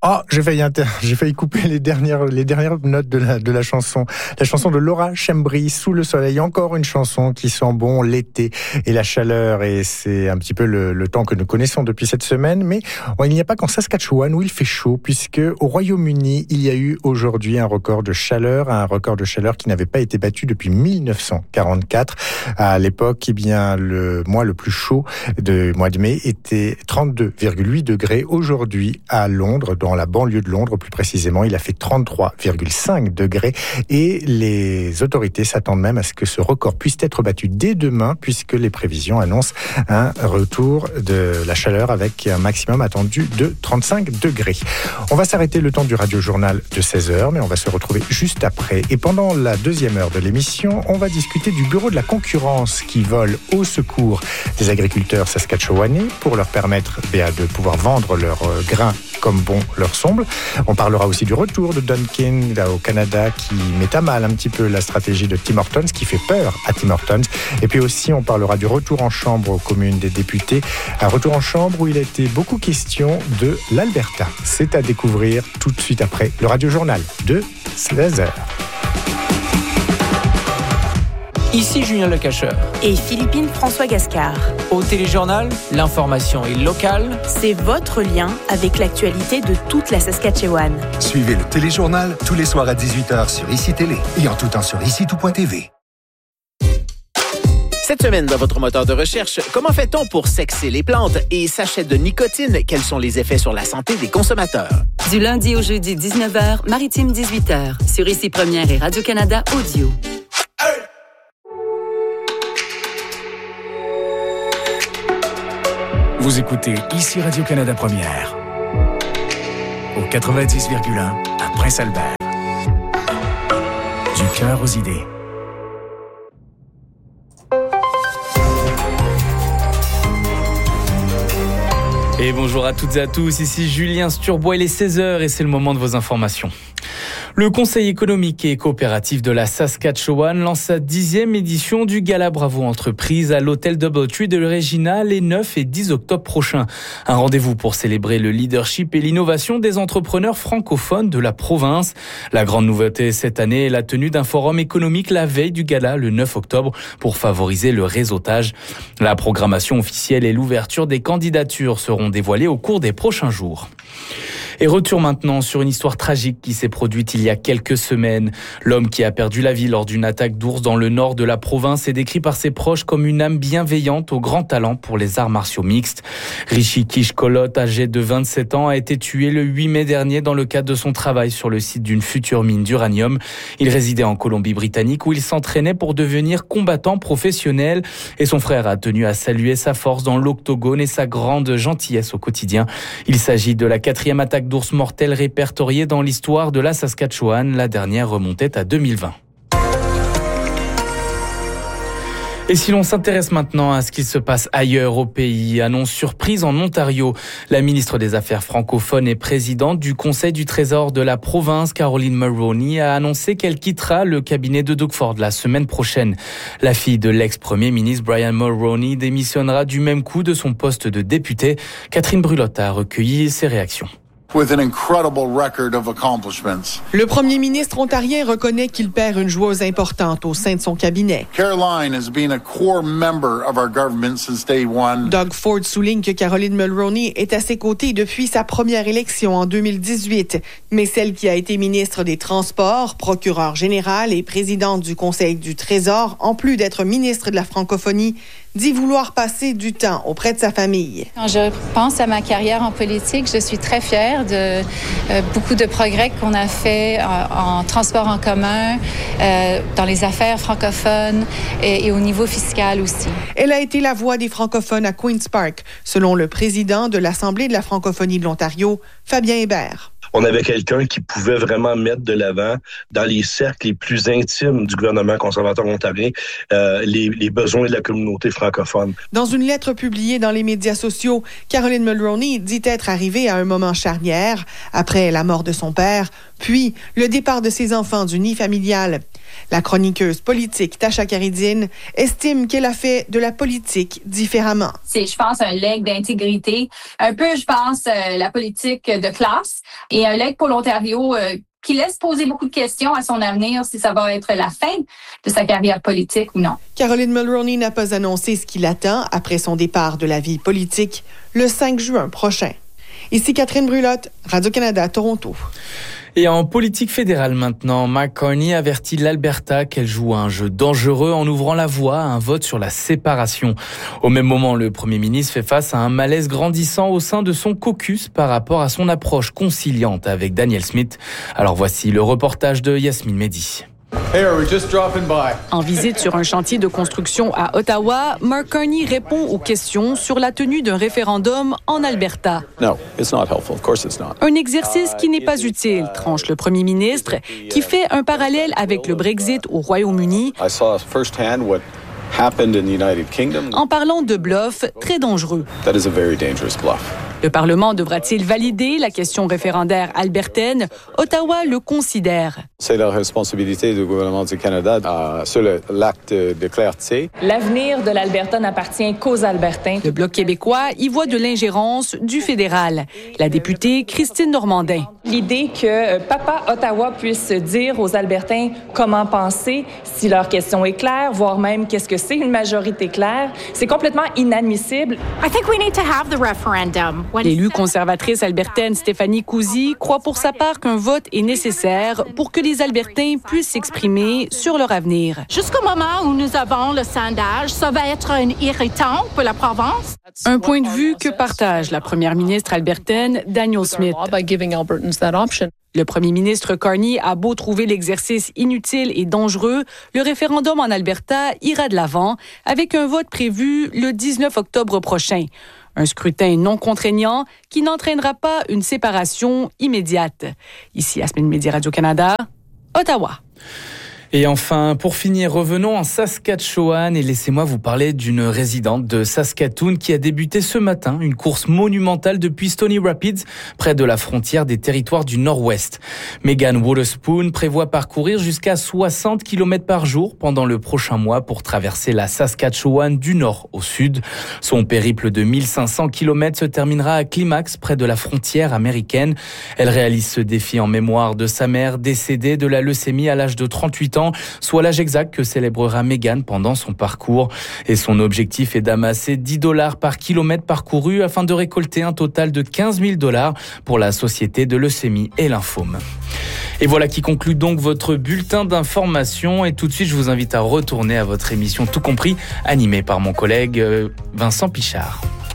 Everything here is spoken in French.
Oh, j'ai failli couper les dernières notes de la chanson. La chanson de Laura Chembry, Sous le soleil. Encore une chanson qui sent bon l'été et la chaleur. Et c'est un petit peu le temps que nous connaissons depuis cette semaine. Mais il n'y a pas qu'en Saskatchewan où il fait chaud, puisque au Royaume-Uni, il y a eu aujourd'hui un record de chaleur qui n'avait pas été battu depuis 1944. À l'époque, le mois le plus chaud du mois de mai était 32,8 degrés. Aujourd'hui, à Londres, dans la banlieue de Londres plus précisément, il a fait 33,5 degrés et les autorités s'attendent même à ce que ce record puisse être battu dès demain, puisque les prévisions annoncent un retour de la chaleur avec un maximum attendu de 35 degrés. On va s'arrêter le temps du radiojournal de 16h, mais on va se retrouver juste après. Et pendant la deuxième heure de l'émission, on va discuter du bureau de la concurrence qui vole au secours des agriculteurs saskatchewanais pour leur permettre de pouvoir vendre leurs grains comme bon leur semble. On parlera aussi du retour de Dunkin au Canada qui met à mal un petit peu la stratégie de Tim Hortons, qui fait peur à Tim Hortons. Et puis aussi, on parlera du retour en chambre aux communes des députés. Un retour en chambre où il a été beaucoup question de l'Alberta. C'est à découvrir tout de suite après le radiojournal de 16h. Ici Julien Le Cacheur. Et Philippine François Gascard. Au Téléjournal, l'information est locale. C'est votre lien avec l'actualité de toute la Saskatchewan. Suivez le Téléjournal tous les soirs à 18h sur ICI Télé et en tout temps sur ICI-tout.tv. Cette semaine, dans votre moteur de recherche, comment fait-on pour sexer les plantes et sachets de nicotine? Quels sont les effets sur la santé des consommateurs? Du lundi au jeudi, 19h, Maritime 18h, sur ICI Première et Radio-Canada Audio. Vous écoutez ici Radio-Canada Première, au 90,1 à Prince-Albert. Du cœur aux idées. Et bonjour à toutes et à tous, ici Julien Sturbois, il est 16h et c'est le moment de vos informations. Le Conseil économique et coopératif de la Saskatchewan lance sa 10e édition du Gala Bravo Entreprise à l'hôtel Doubletree de Regina les 9 et 10 octobre prochains. Un rendez-vous pour célébrer le leadership et l'innovation des entrepreneurs francophones de la province. La grande nouveauté cette année est la tenue d'un forum économique la veille du gala le 9 octobre pour favoriser le réseautage. La programmation officielle et l'ouverture des candidatures seront dévoilées au cours des prochains jours. Et retour maintenant sur une histoire tragique qui s'est produite il y a quelques semaines. L'homme qui a perdu la vie lors d'une attaque d'ours dans le nord de la province est décrit par ses proches comme une âme bienveillante au grand talent pour les arts martiaux mixtes. Rishi Kishkolot, âgé de 27 ans, a été tué le 8 mai dernier dans le cadre de son travail sur le site d'une future mine d'uranium. Il résidait en Colombie-Britannique où il s'entraînait pour devenir combattant professionnel et son frère a tenu à saluer sa force dans l'octogone et sa grande gentillesse au quotidien. Il s'agit de la 4e attaque d'ours mortels répertoriée dans l'histoire de la Saskatchewan. La dernière remontait à 2020. Et si l'on s'intéresse maintenant à ce qui se passe ailleurs au pays, annonce surprise en Ontario. La ministre des Affaires francophones et présidente du Conseil du Trésor de la province, Caroline Mulroney, a annoncé qu'elle quittera le cabinet de Doug Ford la semaine prochaine. La fille de l'ex-premier ministre Brian Mulroney démissionnera du même coup de son poste de députée. Catherine Brulotte a recueilli ses réactions. Le premier ministre ontarien reconnaît qu'il perd une joueuse importante au sein de son cabinet. Caroline has been a core member of our government since day one. Doug Ford souligne que Caroline Mulroney est à ses côtés depuis sa première élection en 2018, mais celle qui a été ministre des Transports, procureure générale et présidente du Conseil du Trésor, en plus d'être ministre de la francophonie, dit vouloir passer du temps auprès de sa famille. Quand je pense à ma carrière en politique, je suis très fière de beaucoup de progrès qu'on a fait en transport en commun, dans les affaires francophones et au niveau fiscal aussi. Elle a été la voix des francophones à Queen's Park, selon le président de l'Assemblée de la francophonie de l'Ontario, Fabien Hébert. On avait quelqu'un qui pouvait vraiment mettre de l'avant dans les cercles les plus intimes du gouvernement conservateur ontarien les besoins de la communauté francophone. Dans une lettre publiée dans les médias sociaux, Caroline Mulroney dit être arrivée à un moment charnière. Après la mort de son père, puis le départ de ses enfants du nid familial. La chroniqueuse politique Tasha Caridine estime qu'elle a fait de la politique différemment. C'est, je pense, un legs d'intégrité, un peu, je pense, la politique de classe et un legs pour l'Ontario qui laisse poser beaucoup de questions à son avenir, si ça va être la fin de sa carrière politique ou non. Caroline Mulroney n'a pas annoncé ce qui l'attend après son départ de la vie politique le 5 juin prochain. Ici Catherine Brulotte, Radio-Canada, Toronto. Et en politique fédérale maintenant, McCartney avertit l'Alberta qu'elle joue à un jeu dangereux en ouvrant la voie à un vote sur la séparation. Au même moment, le Premier ministre fait face à un malaise grandissant au sein de son caucus par rapport à son approche conciliante avec Danielle Smith. Alors voici le reportage de Yasmine Mehdi. En visite sur un chantier de construction à Ottawa, Mark Carney répond aux questions sur la tenue d'un référendum en Alberta. Un exercice qui n'est pas utile, tranche le premier ministre, qui fait un parallèle avec le Brexit au Royaume-Uni en parlant de bluff très dangereux. Le Parlement devra-t-il valider la question référendaire albertaine? Ottawa le considère. C'est la responsabilité du gouvernement du Canada sur l'acte de clarté. L'avenir de l'Alberta n'appartient qu'aux Albertains. Le Bloc québécois y voit de l'ingérence du fédéral. La députée Christine Normandin. L'idée que Papa Ottawa puisse dire aux Albertains comment penser, si leur question est claire, voire même qu'est-ce que c'est une majorité claire, c'est complètement inadmissible. I think we need to have the referendum. L'élue conservatrice albertaine Stéphanie Cousy croit pour sa part qu'un vote est nécessaire pour que les Albertains puissent s'exprimer sur leur avenir. Jusqu'au moment où nous avons le sondage, ça va être irritant pour la province. Un point de vue que partage la première ministre albertaine Danielle Smith. Le premier ministre Carney a beau trouver l'exercice inutile et dangereux, le référendum en Alberta ira de l'avant avec un vote prévu le 19 octobre prochain. Un scrutin non contraignant qui n'entraînera pas une séparation immédiate. Ici, Yasmine Mehdi, Radio-Canada, Ottawa. Et enfin, pour finir, revenons en Saskatchewan et laissez-moi vous parler d'une résidente de Saskatoon qui a débuté ce matin une course monumentale depuis Stony Rapids, près de la frontière des territoires du Nord-Ouest. Megan Wotherspoon prévoit parcourir jusqu'à 60 km par jour pendant le prochain mois pour traverser la Saskatchewan du nord au sud. Son périple de 1500 km se terminera à Climax, près de la frontière américaine. Elle réalise ce défi en mémoire de sa mère décédée de la leucémie à l'âge de 38 ans. Soit l'âge exact que célébrera Megan pendant son parcours. Et son objectif est d'amasser $10 par kilomètre parcouru afin de récolter un total de $15 000 pour la Société de leucémie et lymphome. Et voilà qui conclut donc votre bulletin d'information. Et tout de suite, je vous invite à retourner à votre émission Tout compris, animée par mon collègue Vincent Pichard.